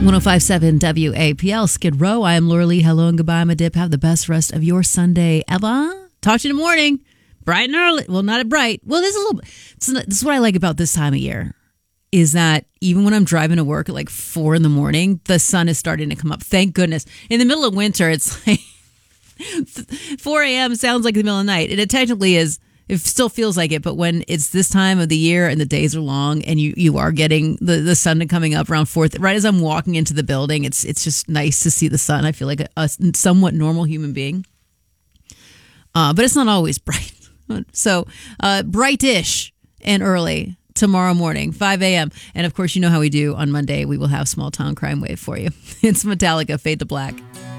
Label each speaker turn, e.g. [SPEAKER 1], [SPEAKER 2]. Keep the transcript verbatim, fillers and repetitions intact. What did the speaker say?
[SPEAKER 1] one oh five point seven W A P L, Skid Row. I am Laura Lee. Hello and goodbye, my dip. Have the best rest of your Sunday ever. Talk to you in the morning. Bright and early. Well, not at bright. Well, this is a little. This is what I like about this time of year, is that even when I'm driving to work at like four in the morning, the sun is starting to come up. Thank goodness. In the middle of winter, it's like four a.m. sounds like the middle of the night. And it technically is. It still feels like it, but when it's this time of the year and the days are long and you, you are getting the, the sun coming up around fourth, right as I'm walking into the building, it's it's just nice to see the sun. I feel like a, a somewhat normal human being. Uh, but it's not always bright. So uh, brightish and early tomorrow morning, five a.m. And of course, you know how we do on Monday. We will have Small Town Crime Wave for you. It's Metallica, Fade to Black.